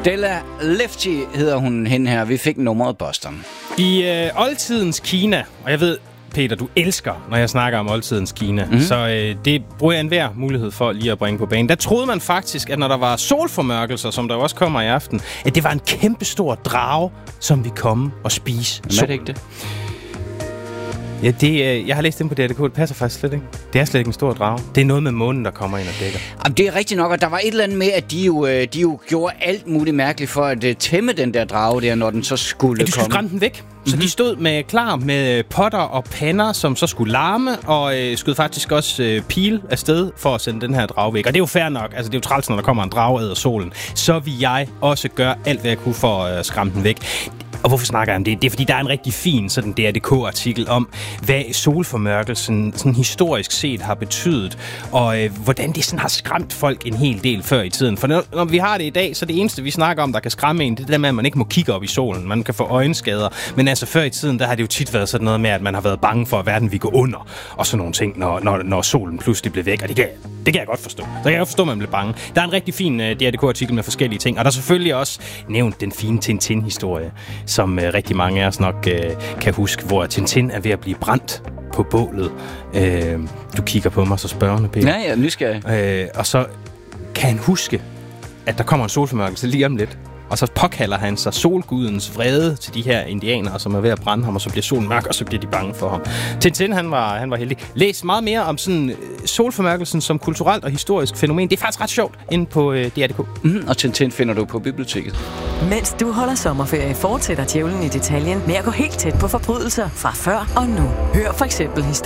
Della Lefty hedder hun hende her. Vi fik nummeret Boston. I oldtidens Kina, og jeg ved, Peter, du elsker, når jeg snakker om oldtidens Kina, så det bruger jeg enhver mulighed for lige at bringe på banen. Der troede man faktisk, at når der var solformørkelser, som der også kommer i aften, at det var en kæmpestor drage, som vi komme og spise. Men er det ikke det? Ja, jeg har læst det på DRDK, det passer faktisk slet ikke. Det er slet ikke en stor drage. Det er noget med månen, der kommer ind og dækker. Jamen, det er rigtigt nok, og der var et eller andet med, at de jo gjorde alt muligt mærkeligt for at tæmme den der drage der, når den så skulle komme. De skulle skræmme den væk. Så de stod klar med potter og pander, som så skulle larme, og skød faktisk også pile afsted for at sende den her drage væk. Og det er jo fair nok. Altså, det er jo træls, når der kommer en drage æder solen. Så vil jeg også gøre alt, hvad jeg kunne for at skræmme den væk. Og hvorfor snakker jeg om det? Det er, fordi der er en rigtig fin sådan DRDK-artikel om, hvad solformørkelsen sådan historisk set har betydet, og hvordan det sådan har skræmt folk en hel del før i tiden. For når vi har det i dag, så det eneste, vi snakker om, der kan skræmme en, det er det der med, at man ikke må kigge op i solen. Man kan få øjenskader. Men altså før i tiden, der har det jo tit været sådan noget med, at man har været bange for, at verden vil gå under, og sådan nogle ting, når solen pludselig bliver væk. Og det kan jeg godt forstå. Så kan jeg godt forstå, at man bliver bange. Der er en rigtig fin DRDK-artikel med forskellige ting, og der er selvfølgelig også nævnt den fine Tintin-historie, som rigtig mange af os nok kan huske, hvor Tintin er ved at blive brændt på bålet. Du kigger på mig så spørgende, Peter. Ja, nysgerrig. Og så kan han huske, at der kommer en solformørkelse lige om lidt. Og så påkalder han sig solgudens vrede til de her indianere, som er ved at brænde ham, og så bliver solen mørk, og så bliver de bange for ham. Tintin, han var heldig. Læs meget mere om sådan solformørkelsen som kulturelt og historisk fænomen. Det er faktisk ret sjovt inde på DRDK. Og Tintin finder du på biblioteket. Mens du holder sommerferie, fortsætter djævlen i detaljen med at gå helt tæt på forbrydelser fra før og nu. Hør for eksempel